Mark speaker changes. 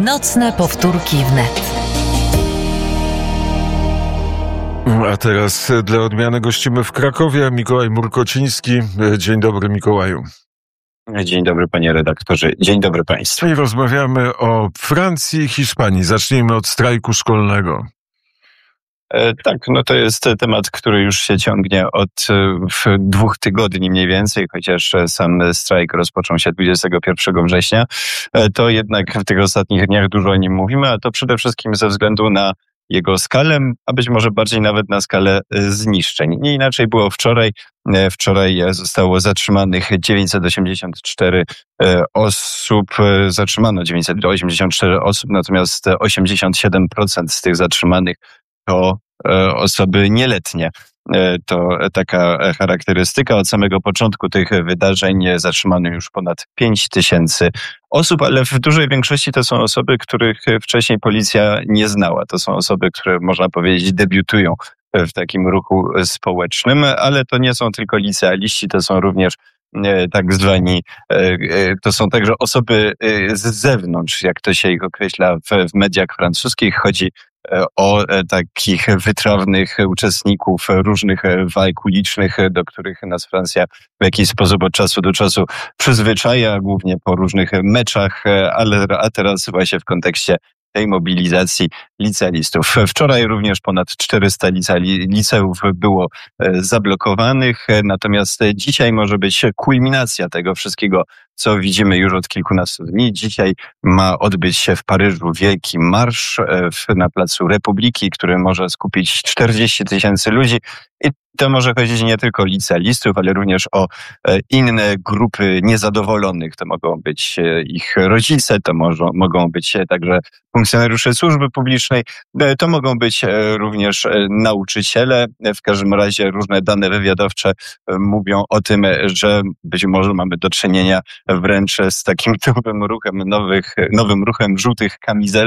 Speaker 1: Nocne powtórki wnet.
Speaker 2: A teraz dla odmiany gościmy w Krakowie Mikołaj Murkociński. Dzień dobry, Mikołaju.
Speaker 3: Dzień dobry, panie redaktorze. Dzień dobry państwu.
Speaker 2: I rozmawiamy o Francji i Hiszpanii. Zacznijmy od strajku szkolnego.
Speaker 3: Tak, to jest temat, który już się ciągnie od 2 tygodni mniej więcej, chociaż sam strajk rozpoczął się 21 września. To jednak w tych ostatnich dniach dużo o nim mówimy, a to przede wszystkim ze względu na jego skalę, a być może bardziej nawet na skalę zniszczeń. Nie inaczej było wczoraj. Wczoraj zostało zatrzymanych 984 osób, zatrzymano 984 osób, natomiast 87% z tych zatrzymanych to osoby nieletnie. To taka charakterystyka. Od samego początku tych wydarzeń zatrzymano już ponad 5000 osób, ale w dużej większości to są osoby, których wcześniej policja nie znała. To są osoby, które można powiedzieć debiutują w takim ruchu społecznym, ale to nie są tylko licealiści, to są również tak zwani, to są także osoby z zewnątrz, jak to się ich określa w mediach francuskich. Chodzi o takich wytrawnych uczestników różnych walk ulicznych, do których nas Francja w jakiś sposób od czasu do czasu przyzwyczaja, głównie po różnych meczach, a teraz właśnie w kontekście tej mobilizacji licealistów. Wczoraj również ponad 400 liceów było zablokowanych, natomiast dzisiaj może być kulminacja tego wszystkiego, co widzimy już od kilkunastu dni. Dzisiaj ma odbyć się w Paryżu wielki marsz na Placu Republiki, który może skupić 40 000 ludzi. I to może chodzić nie tylko o licealistów, ale również o inne grupy niezadowolonych. To mogą być ich rodzice, to mogą być także funkcjonariusze służby publicznej, to mogą być również nauczyciele. W każdym razie różne dane wywiadowcze mówią o tym, że być może mamy do czynienia wręcz z takim nowym ruchem żółtych kamizel.